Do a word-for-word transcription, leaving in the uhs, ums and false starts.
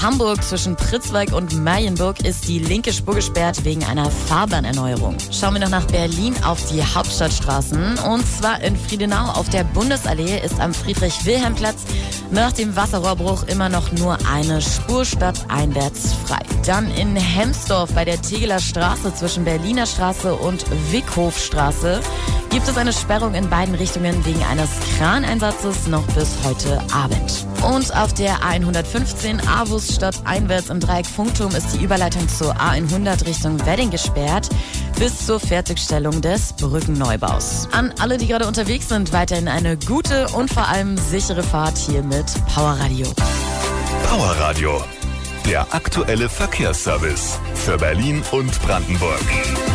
Hamburg zwischen Pritzwalk und Marienburg ist die linke Spur gesperrt wegen einer Fahrbahnerneuerung. Schauen wir noch nach Berlin auf die Hauptstadtstraßen. Und zwar in Friedenau auf der Bundesallee ist am Friedrich-Wilhelm-Platz nach dem Wasserrohrbruch immer noch nur eine Spur stadteinwärts frei. Dann in Hemsdorf bei der Tegeler Straße zwischen Berliner Straße und Wickhofstraße gibt es eine Sperrung in beiden Richtungen wegen eines Kraneinsatzes noch bis heute Abend. Und auf der A hundertfünfzehn Avus stadteinwärts im Dreieck Funkturm ist die Überleitung zur A hundert Richtung Wedding gesperrt bis zur Fertigstellung des Brückenneubaus. An alle, die gerade unterwegs sind, weiterhin eine gute und vor allem sichere Fahrt hier mit Powerradio. Powerradio, der aktuelle Verkehrsservice für Berlin und Brandenburg.